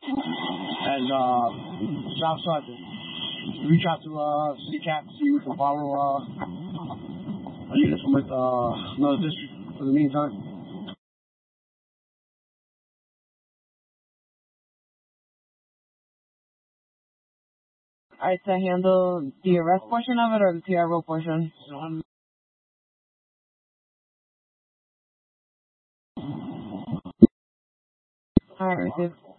as Staff Sergeant. Reach out to CCAP, see we can borrow a unit from another district for the meantime. Alright, to handle the arrest portion of it or the TRO portion? Alright, received.